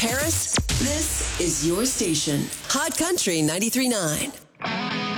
Paris, this is your station. Hot Country 93.9.